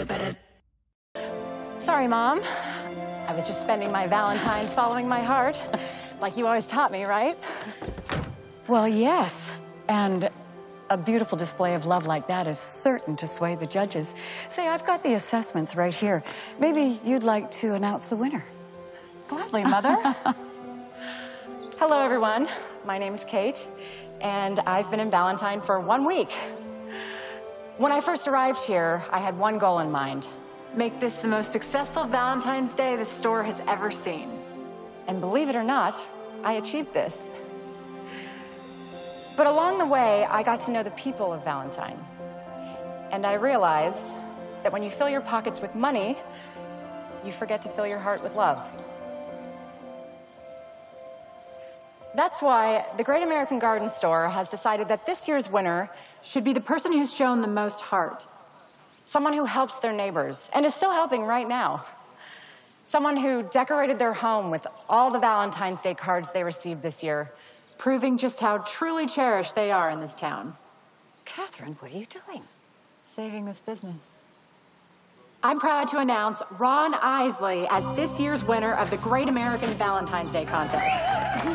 Sorry, Mom. I was just spending my Valentine's following my heart, like you always taught me, right? Well, yes. And a beautiful display of love like that is certain to sway the judges. Say, I've got the assessments right here. Maybe you'd like to announce the winner. Gladly, Mother. Hello, everyone. My name is Kate, and I've been in Valentine for 1 week. When I first arrived here, I had one goal in mind. Make this the most successful Valentine's Day the store has ever seen. And believe it or not, I achieved this. But along the way, I got to know the people of Valentine. And I realized that when you fill your pockets with money, you forget to fill your heart with love. That's why the Great American Garden Store has decided that this year's winner should be the person who's shown the most heart. Someone who helped their neighbors and is still helping right now. Someone who decorated their home with all the Valentine's Day cards they received this year, proving just how truly cherished they are in this town. Catherine, what are you doing? Saving this business. I'm proud to announce Ron Isley as this year's winner of the Great American Valentine's Day Contest.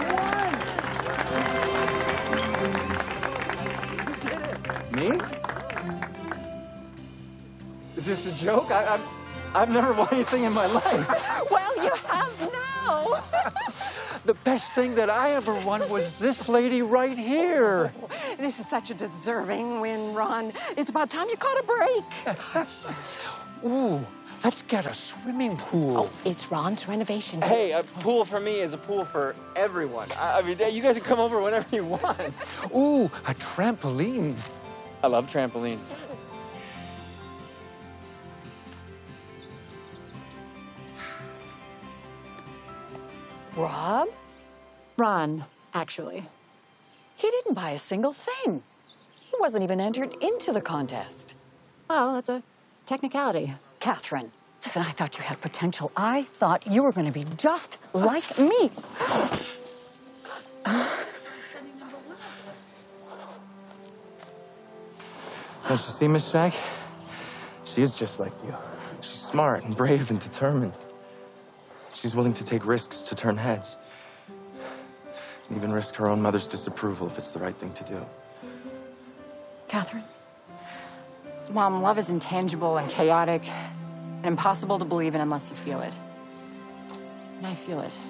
Me? Is this a joke? I've never won anything in my life. Well, you have now. The best thing that I ever won was this lady right here. This is such a deserving win, Ron. It's about time you caught a break. Ooh, let's get a swimming pool. Oh, it's Ron's renovation. Hey, a pool for me is a pool for everyone. I mean, you guys can come over whenever you want. Ooh, a trampoline. I love trampolines. Rob? Ron, actually. He didn't buy a single thing. He wasn't even entered into the contest. Well, that's a technicality. Catherine, listen, I thought you had potential. I thought you were going to be just like me. Don't you see, Miss Shag? She is just like you. She's smart and brave and determined. She's willing to take risks to turn heads. And even risk her own mother's disapproval if it's the right thing to do. Catherine? Mom, love is intangible and chaotic and impossible to believe in unless you feel it. And I feel it.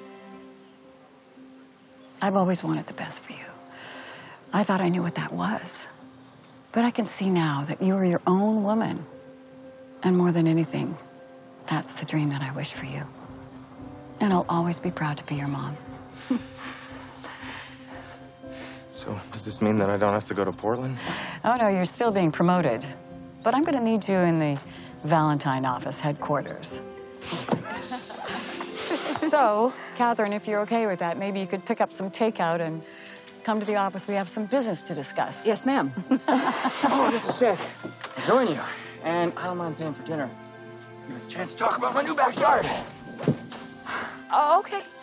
I've always wanted the best for you. I thought I knew what that was. But I can see now that you are your own woman. And more than anything, that's the dream that I wish for you. And I'll always be proud to be your mom. So, does this mean that I don't have to go to Portland? Oh, no, you're still being promoted. But I'm going to need you in the Valentine office headquarters. So, Catherine, if you're okay with that, maybe you could pick up some takeout and come to the office. We have some business to discuss. Yes, ma'am. Oh, Mrs. Shag, I'll join you. And I don't mind paying for dinner. Give us a chance to talk about my new backyard. Oh, okay.